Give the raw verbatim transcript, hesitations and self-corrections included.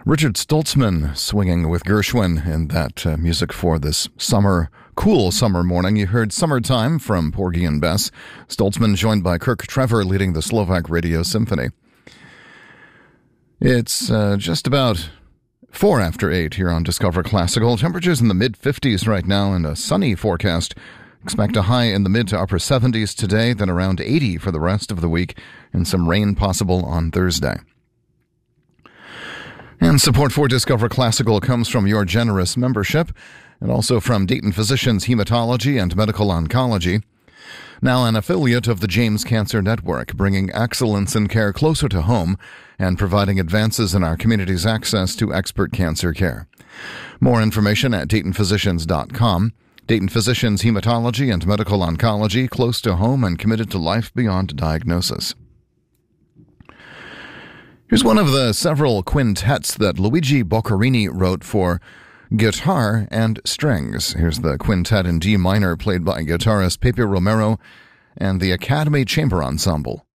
Richard Stoltzman swinging with Gershwin in that uh, music for this summer, cool summer morning. You heard Summertime from Porgy and Bess. Stoltzman joined by Kirk Trevor leading the Slovak Radio Symphony. It's uh, just about four after eight here on Discover Classical. Temperatures in the mid-fifties right now and a sunny forecast. Expect a high in the mid to upper seventies today, then around eighty for the rest of the week, and some rain possible on Thursday. And support for Discover Classical comes from your generous membership and also from Dayton Physicians Hematology and Medical Oncology, now an affiliate of the James Cancer Network, bringing excellence in care closer to home and providing advances in our community's access to expert cancer care. More information at dayton physicians dot com. Dayton Physicians Hematology and Medical Oncology, close to home and committed to life beyond diagnosis. Here's one of the several quintets that Luigi Boccherini wrote for guitar and strings. Here's the quintet in D minor played by guitarist Pepe Romero and the Academy Chamber Ensemble.